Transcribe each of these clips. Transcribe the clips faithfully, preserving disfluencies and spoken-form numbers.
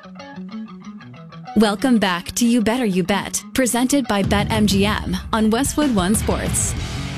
Welcome back to You Better You Bet, presented by BetMGM on Westwood One Sports.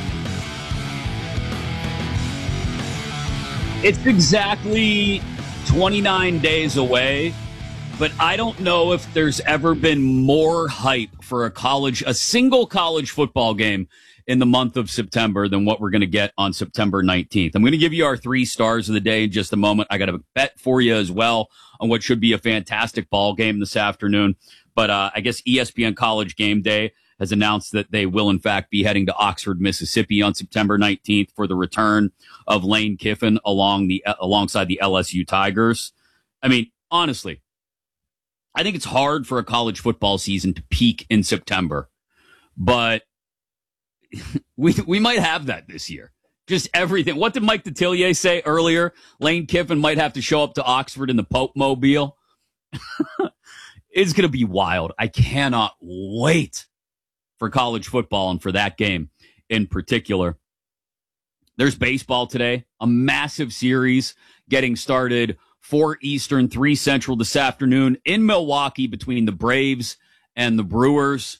It's exactly twenty-nine days away, but I don't know if there's ever been more hype for a college, a single college football game in the month of September than what we're going to get on September nineteenth. I'm going to give you our three stars of the day in just a moment. I got a bet for you as well on what should be a fantastic ball game this afternoon. But uh, I guess E S P N College Game Day has announced that they will, in fact, be heading to Oxford, Mississippi on September nineteenth for the return of Lane Kiffin along the uh, alongside the L S U Tigers. I mean, honestly, I think it's hard for a college football season to peak in September, but we we might have that this year. Just everything. What did Mike Detillier say earlier? Lane Kiffin might have to show up to Oxford in the Pope Mobile. It's going to be wild. I cannot wait for college football and for that game in particular. There's baseball today, a massive series getting started four Eastern, three Central this afternoon in Milwaukee between the Braves and the Brewers.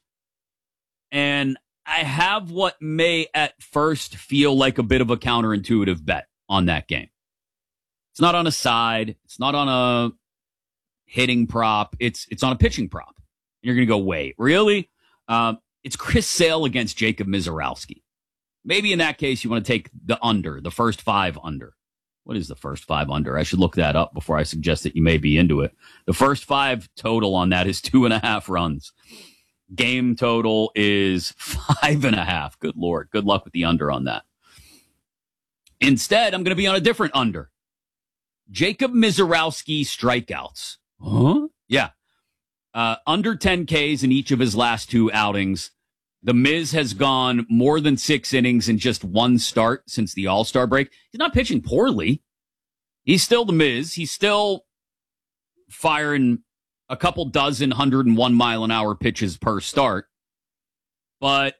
And I have what may at first feel like a bit of a counterintuitive bet on that game. It's not on a side. It's not on a hitting prop. It's it's on a pitching prop. And you're going to go, wait, really? Um, it's Chris Sale against Jacob Mizorowski. Maybe in that case, you want to take the under, the first five under. What is the first five under? I should look that up before I suggest that you may be into it. The first five total on that is two and a half runs. Game total is five and a half. Good Lord. Good luck with the under on that. Instead, I'm going to be on a different under. Jacob Mizorowski strikeouts. Huh? Yeah. Uh, under ten Ks in each of his last two outings. The Miz has gone more than six innings in just one start since the All-Star break. He's not pitching poorly. He's still the Miz. He's still firing a couple dozen one hundred one mile an hour pitches per start. But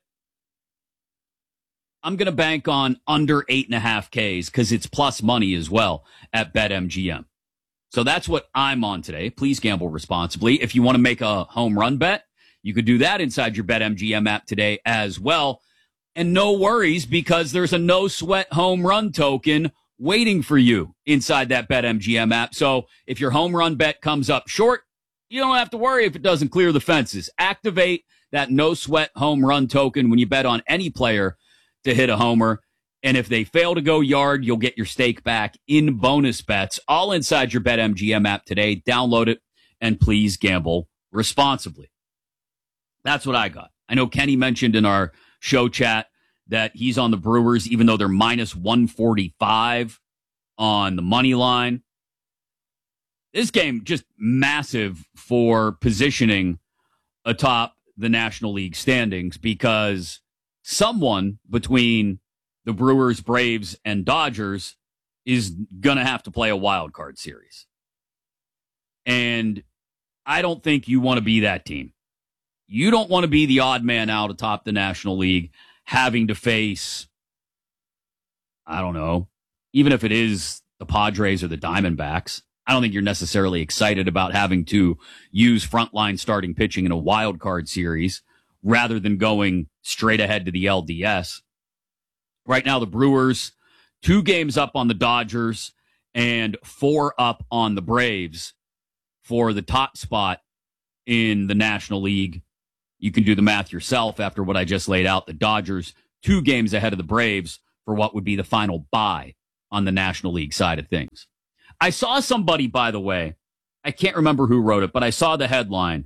I'm going to bank on under eight and a half Ks because it's plus money as well at BetMGM. So that's what I'm on today. Please gamble responsibly. If you want to make a home run bet, you could do that inside your BetMGM app today as well. And no worries because there's a no sweat home run token waiting for you inside that BetMGM app. So if your home run bet comes up short, you don't have to worry if it doesn't clear the fences. Activate that no sweat home run token when you bet on any player to hit a homer. And if they fail to go yard, you'll get your stake back in bonus bets, all inside your BetMGM app today. Download it and please gamble responsibly. That's what I got. I know Kenny mentioned in our show chat that he's on the Brewers, even though they're minus one forty-five on the money line. This game just massive for positioning atop the National League standings because someone between the Brewers, Braves, and Dodgers is going to have to play a wild card series. And I don't think you want to be that team. You don't want to be the odd man out atop the National League having to face, I don't know, even if it is the Padres or the Diamondbacks. I don't think you're necessarily excited about having to use frontline starting pitching in a wild card series rather than going straight ahead to the L D S. Right now, the Brewers, two games up on the Dodgers and four up on the Braves for the top spot in the National League. You can do the math yourself after what I just laid out. The Dodgers, two games ahead of the Braves for what would be the final bye on the National League side of things. I saw somebody, by the way, I can't remember who wrote it, but I saw the headline.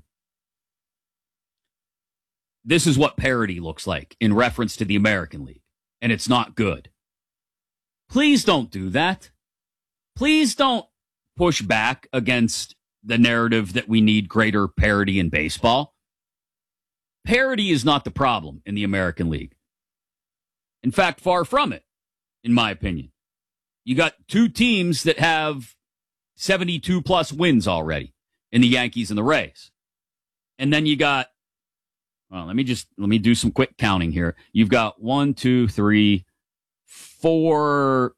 This is what parity looks like in reference to the American League, and it's not good. Please don't do that. Please don't push back against the narrative that we need greater parity in baseball. Parity is not the problem in the American League. In fact, far from it, in my opinion. You got two teams that have seventy-two plus wins already in the Yankees and the Rays. And then you got, well, let me just, let me do some quick counting here. You've got one, two, three, four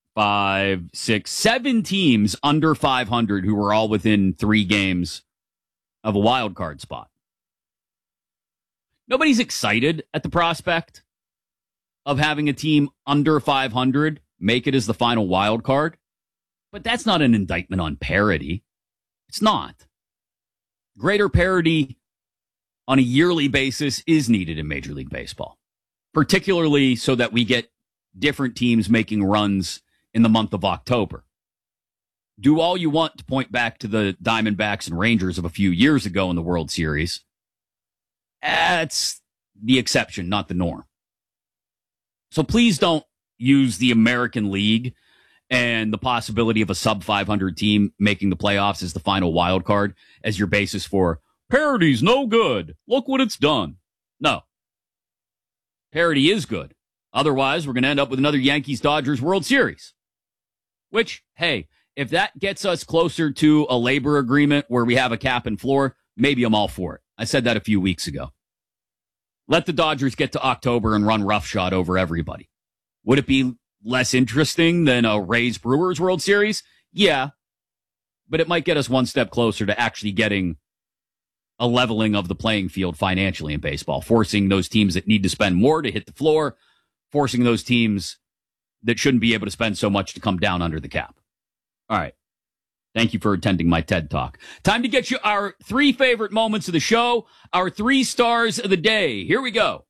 five, six, seven teams under five hundred who were all within three games of a wild card spot. Nobody's excited at the prospect of having a team under five hundred make it as the final wild card, but that's not an indictment on parity. It's not. Greater parity on a yearly basis is needed in Major League Baseball, particularly so that we get different teams making runs in the month of October. Do all you want to point back to the Diamondbacks and Rangers of a few years ago in the World Series. That's the exception, not the norm. So please don't use the American League and the possibility of a sub five hundred team making the playoffs as the final wild card as your basis for parity's no good. Look what it's done. No. Parity is good. Otherwise, we're going to end up with another Yankees-Dodgers World Series. Which, hey, if that gets us closer to a labor agreement where we have a cap and floor, maybe I'm all for it. I said that a few weeks ago. Let the Dodgers get to October and run roughshod over everybody. Would it be less interesting than a Rays-Brewers World Series? Yeah. But it might get us one step closer to actually getting a leveling of the playing field financially in baseball, forcing those teams that need to spend more to hit the floor, forcing those teams that shouldn't be able to spend so much to come down under the cap. All right. Thank you for attending my TED Talk. Time to get you our three favorite moments of the show, our three stars of the day. Here we go.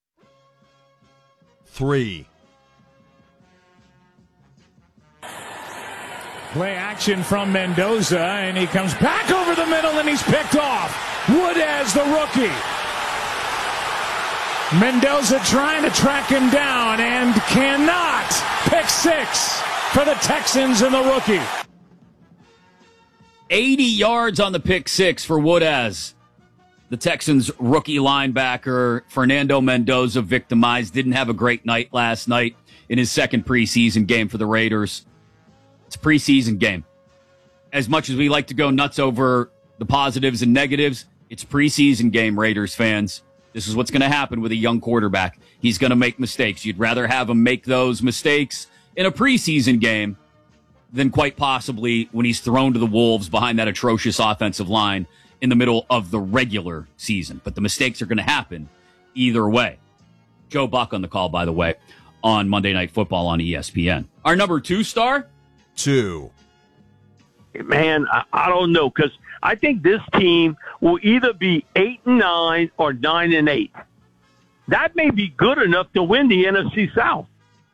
Three. Play action from Mendoza, and he comes back over the middle, and he's picked off. Woodez, the rookie. Mendoza trying to track him down and cannot. Pick six for the Texans and the rookie. eighty yards on the pick six for Woodez. The Texans rookie linebacker, Fernando Mendoza, victimized. Didn't have a great night last night in his second preseason game for the Raiders. It's a preseason game. As much as we like to go nuts over the positives and negatives, it's a preseason game, Raiders fans. This is what's going to happen with a young quarterback. He's going to make mistakes. You'd rather have him make those mistakes in a preseason game than quite possibly when he's thrown to the wolves behind that atrocious offensive line in the middle of the regular season. But the mistakes are going to happen either way. Joe Buck on the call, by the way, on Monday Night Football on E S P N. Our number two star? Two. Man, I, I don't know, because I think this team will either be eight and nine or nine and eight. That may be good enough to win the N F C South.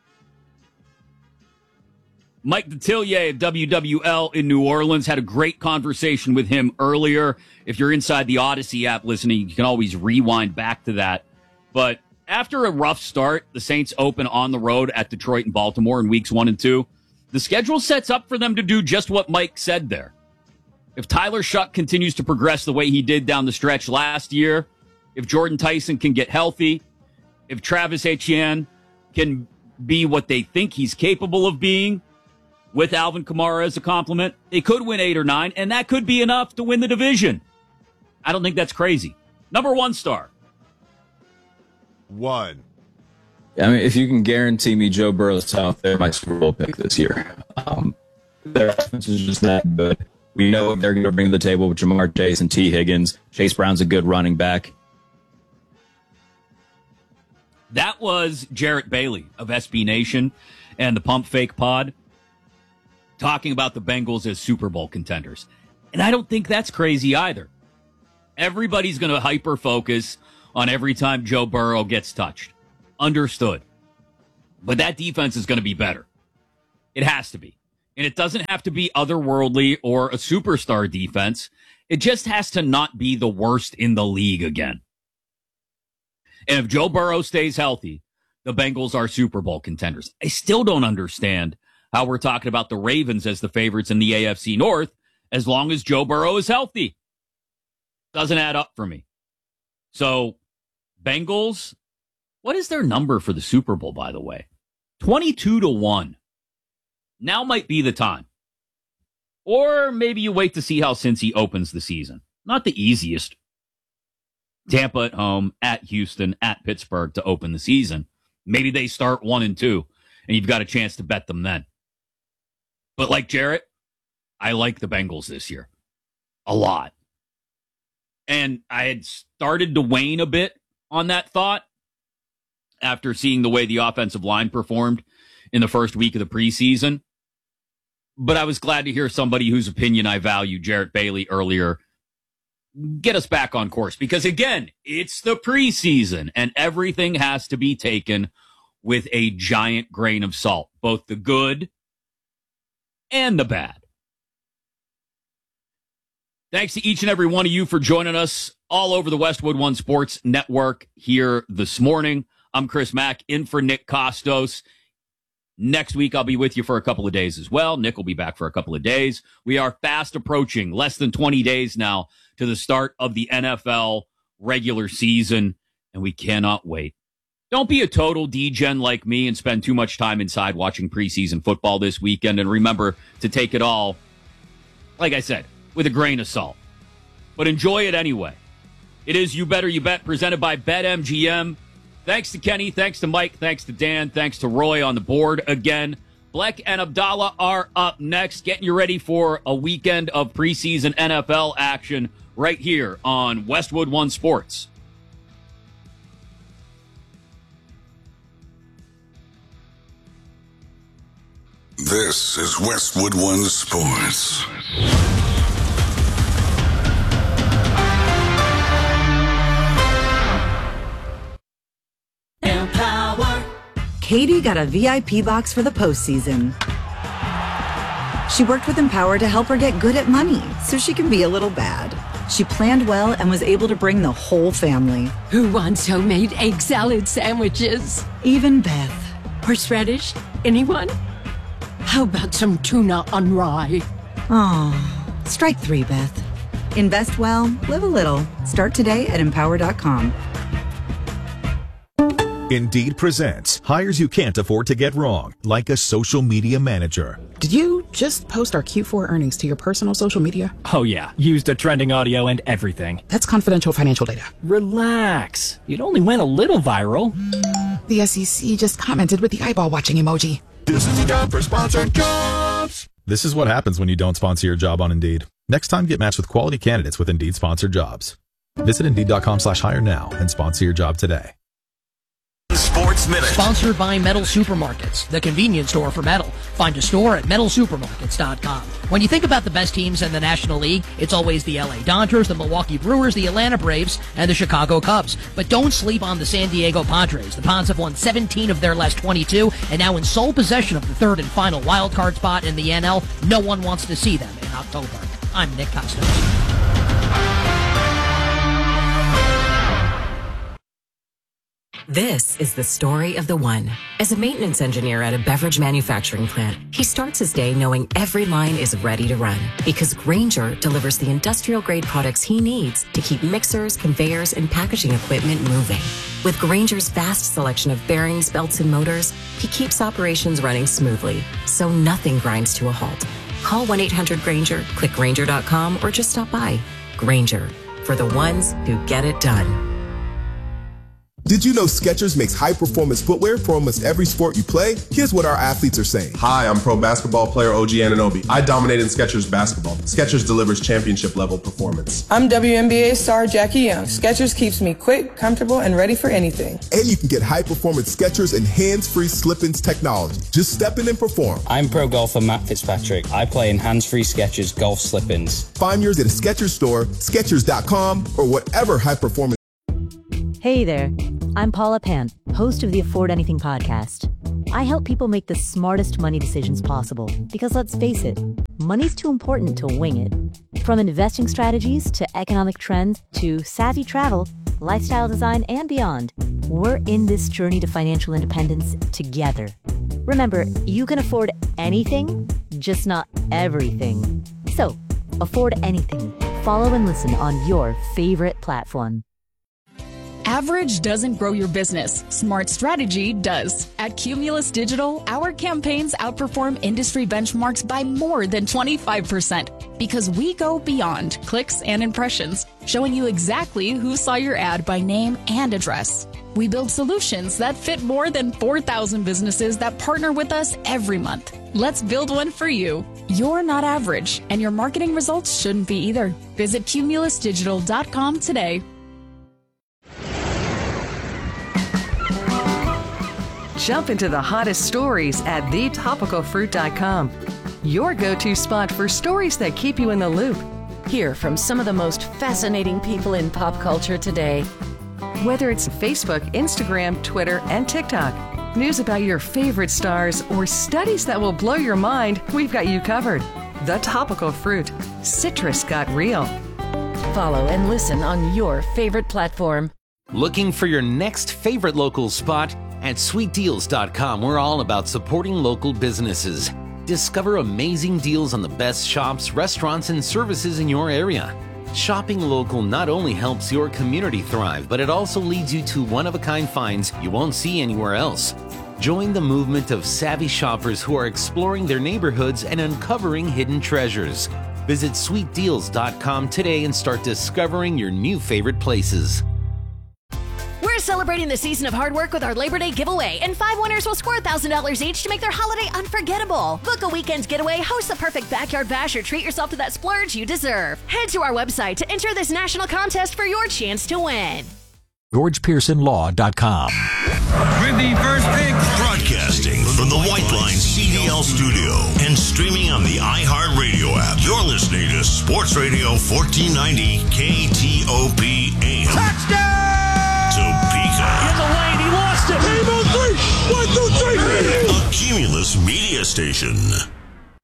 Mike Detillier of W W L in New Orleans. Had a great conversation with him earlier. If you're inside the Odyssey app listening, you can always rewind back to that. But after a rough start, the Saints open on the road at Detroit and Baltimore in weeks one and two. The schedule sets up for them to do just what Mike said there. If Tyler Shuck continues to progress the way he did down the stretch last year, if Jordan Tyson can get healthy, if Travis Etienne can be what they think he's capable of being, with Alvin Kamara as a compliment, they could win eight or nine, and that could be enough to win the division. I don't think that's crazy. Number one star. One. I mean, if you can guarantee me Joe Burrow's out there, my Super Bowl pick this year. Um, their offense is just that good. We know what they're going to bring to the table with Jamar Chase and T. Higgins. Chase Brown's a good running back. That was Jarrett Bailey of S B Nation and the Pump Fake Pod talking about the Bengals as Super Bowl contenders. And I don't think that's crazy either. Everybody's going to hyper-focus on every time Joe Burrow gets touched. Understood. But that defense is going to be better. It has to be. And it doesn't have to be otherworldly or a superstar defense. It just has to not be the worst in the league again. And if Joe Burrow stays healthy, the Bengals are Super Bowl contenders. I still don't understand how we're talking about the Ravens as the favorites in the A F C North as long as Joe Burrow is healthy. Doesn't add up for me. So, Bengals, what is their number for the Super Bowl, by the way? twenty-two to one. Now might be the time. Or maybe you wait to see how Cincy opens the season. Not the easiest. Tampa at home, at Houston, at Pittsburgh to open the season. Maybe they start one and two, and you've got a chance to bet them then. But like Jarrett, I like the Bengals this year a lot. And I had started to wane a bit on that thought after seeing the way the offensive line performed in the first week of the preseason. But I was glad to hear somebody whose opinion I value, Jarrett Bailey, earlier, get us back on course. Because, again, it's the preseason, and everything has to be taken with a giant grain of salt, both the good and the bad. Thanks to each and every one of you for joining us all over the Westwood One Sports Network here this morning. I'm Chris Mack, in for Nick Costos. Next week, I'll be with you for a couple of days as well. Nick will be back for a couple of days. We are fast approaching, less than twenty days now, to the start of the N F L regular season, and we cannot wait. Don't be a total degen like me and spend too much time inside watching preseason football this weekend, and remember to take it all, like I said, with a grain of salt. But enjoy it anyway. It is You Better You Bet, presented by BetMGM. Thanks to Kenny, thanks to Mike, thanks to Dan, thanks to Roy on the board again. Bleck and Abdallah are up next, getting you ready for a weekend of preseason N F L action right here on Westwood One Sports. This is Westwood One Sports. Katie got a V I P box for the postseason. She worked with Empower to help her get good at money so she can be a little bad. She planned well and was able to bring the whole family. Who wants homemade egg salad sandwiches? Even Beth. Horseradish? Anyone? How about some tuna on rye? Oh, strike three, Beth. Invest well, live a little. Start today at empower dot com. Indeed presents hires you can't afford to get wrong, like a social media manager. Did you just post our Q four earnings to your personal social media? Oh yeah, used the trending audio and everything. That's confidential financial data. Relax. It only went a little viral. The S E C just commented with the eyeball watching emoji. This is the job for sponsored jobs. This is what happens when you don't sponsor your job on Indeed. Next time, get matched with quality candidates with Indeed sponsored jobs. Visit Indeed.com slash hire now and sponsor your job today. Sports Minute. Sponsored by Metal Supermarkets, the convenience store for metal. Find a store at metal supermarkets dot com. When you think about the best teams in the National League, it's always the L A Dodgers, the Milwaukee Brewers, the Atlanta Braves, and the Chicago Cubs. But don't sleep on the San Diego Padres. The Pods have won seventeen of their last twenty-two and now in sole possession of the third and final wild card spot in the N L. No one wants to see them in October. I'm Nick Costos. This is the story of the one. As a maintenance engineer at a beverage manufacturing plant, he starts his day knowing every line is ready to run because Grainger delivers the industrial-grade products he needs to keep mixers, conveyors, and packaging equipment moving. With Grainger's vast selection of bearings, belts, and motors, he keeps operations running smoothly, so nothing grinds to a halt. Call one eight hundred Grainger, click Grainger dot com, or just stop by. Grainger, for the ones who get it done. Did you know Skechers makes high-performance footwear for almost every sport you play? Here's what our athletes are saying. Hi, I'm pro basketball player O G Anunoby. I dominate in Skechers basketball. Skechers delivers championship-level performance. I'm W N B A star Jackie Young. Skechers keeps me quick, comfortable, and ready for anything. And you can get high-performance Skechers and hands-free slip-ins technology. Just step in and perform. I'm pro golfer Matt Fitzpatrick. I play in hands-free Skechers golf slip-ins. Find yours at a Skechers store, Skechers dot com, or whatever high-performance. Hey there, I'm Paula Pant, host of the Afford Anything podcast. I help people make the smartest money decisions possible because let's face it, money's too important to wing it. From investing strategies to economic trends to savvy travel, lifestyle design, and beyond, we're in this journey to financial independence together. Remember, you can afford anything, just not everything. So, afford anything. Follow and listen on your favorite platform. Average doesn't grow your business. Smart strategy does. At Cumulus Digital, our campaigns outperform industry benchmarks by more than twenty-five percent because we go beyond clicks and impressions, showing you exactly who saw your ad by name and address. We We build solutions that fit more than four thousand businesses that partner with us every month. Let's build one for you. You're not average, and your marketing results shouldn't be either. Visit cumulus digital dot com today. Jump into the hottest stories at the topical fruit dot com. Your go-to spot for stories that keep you in the loop. Hear from some of the most fascinating people in pop culture today. Whether it's Facebook, Instagram, Twitter, and TikTok, news about your favorite stars, or studies that will blow your mind, we've got you covered. The Topical Fruit. Citrus got real. Follow and listen on your favorite platform. Looking for your next favorite local spot? At sweet deals dot com, we're all about supporting local businesses. Discover amazing deals on the best shops, restaurants, and services in your area. Shopping local not only helps your community thrive, but it also leads you to one-of-a-kind finds you won't see anywhere else. Join the movement of savvy shoppers who are exploring their neighborhoods and uncovering hidden treasures. Visit sweet deals dot com today and start discovering your new favorite places. We're celebrating the season of hard work with our Labor Day giveaway, and five winners will score one thousand dollars each to make their holiday unforgettable. Book a weekend's getaway, host the perfect backyard bash, or treat yourself to that splurge you deserve. Head to our website to enter this national contest for your chance to win. George Pearson Law dot com. With the first pick, broadcasting from the White Line C D L studio and streaming on the iHeartRadio app. You're listening to Sports Radio fourteen ninety K T O P A M. Touchdown! Topeka. In the lane, he lost it. Game on three. One, two, three. A Cumulus media station.